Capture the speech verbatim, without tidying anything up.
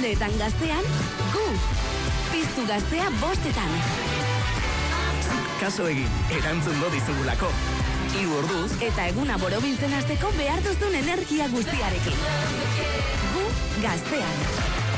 Kasunetan gaztean, gu. Piztu gaztea bostetan. Kaso egin, erantzungo dizugulako. Hiru orduz. Eta eguna borobiltzen hasteko behar duzun energia guztiarekin. Gu gaztean.